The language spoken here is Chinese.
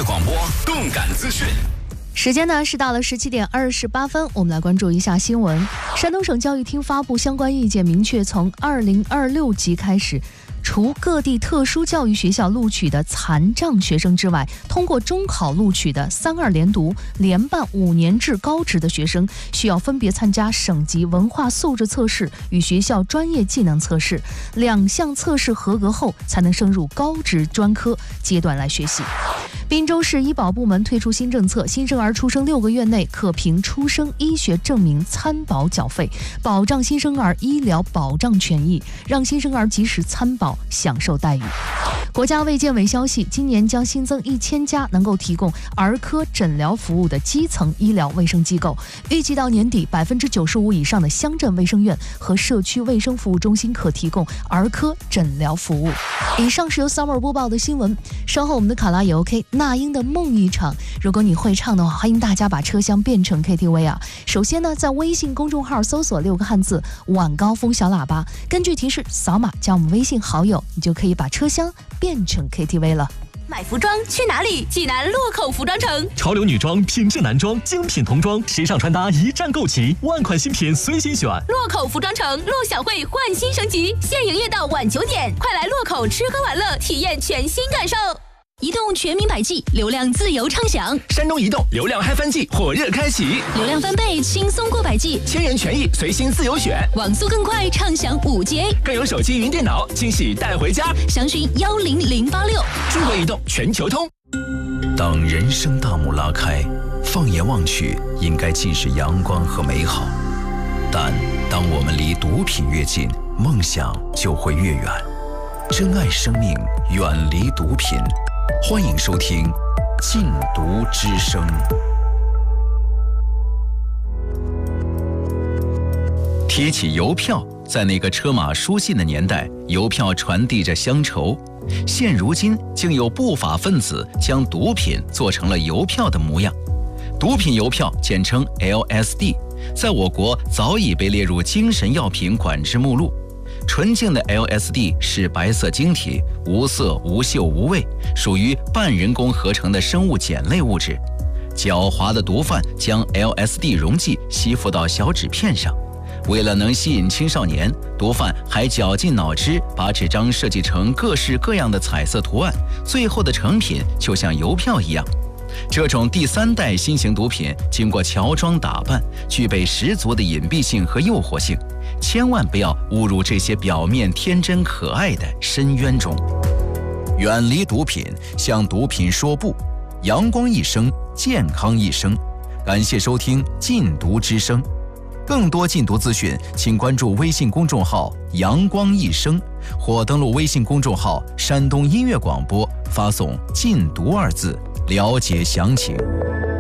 广播，动感资讯。 时间呢是到了17点28分，我们来关注一下新闻。山东省教育厅发布相关意见，明确从2026级开始，除各地特殊教育学校录取的残障学生之外，通过中考录取的3·2连读、联办5年制高职的学生，需要分别参加省级文化素质测试与学校专业技能测试，2项测试合格后，才能升入高职专科阶段来学习。滨州市医保部门推出新政策，新生儿出生6个月内可凭出生医学证明参保缴费，保障新生儿医疗保障权益，让新生儿及时参保享受待遇。国家卫健委消息，今年将新增1000家能够提供儿科诊疗服务的基层医疗卫生机构，预计到年底，95%以上的乡镇卫生院和社区卫生服务中心可提供儿科诊疗服务。以上是由 Summer 播报的新闻，稍后我们的卡拉也 OK， 那英的梦一场，如果你会唱的话，欢迎大家把车厢变成 KTV 啊！首先呢，在微信公众号搜索6个汉字晚高峰小喇叭，根据提示扫码加我们微信好友，你就可以把车厢变成 KTV 了。 买服装去哪里？济南洛口服装城， 潮流女装、品质男装、精品童装、时尚穿搭一站购齐，万款新品随心选。 洛口服装城陆小慧焕新升级，现营业到晚9点，快来洛口吃喝玩乐，体验全新感受。移动全民百 G， 流量自由畅享。 山东移动流量嗨翻季火热开启， 流量翻倍，轻松过百 G， 千元权益随心自由选， 网速更快，畅享5G， 更有手机云电脑惊喜带回家。 详询10086。 中国移动全球通。 当人生大幕拉开，放眼望去，应该尽是阳光和美好。但当我们离毒品越近，梦想就会越远。珍爱生命，远离毒品。欢迎收听《禁毒之声》。提起邮票，在那个车马书信的年代，邮票传递着乡愁。现如今，竟有不法分子将毒品做成了邮票的模样。毒品邮票简称 LSD， 在我国早已被列入精神药品管制目录。纯净的 LSD 是白色晶体，无色无嗅无味，属于半人工合成的生物碱类物质。狡猾的毒贩将 LSD 溶剂吸附到小纸片上，为了能吸引青少年，毒贩还绞尽脑汁把纸张设计成各式各样的彩色图案，最后的成品就像邮票一样。这种第3代新型毒品经过乔装打扮，具备十足的隐蔽性和诱惑性，千万不要误入这些表面天真可爱的深渊中。远离毒品，向毒品说不，阳光一生，健康一生。感谢收听禁毒之声，更多禁毒资讯请关注微信公众号阳光一生，或登录微信公众号山东音乐广播，发送禁毒2字了解详情。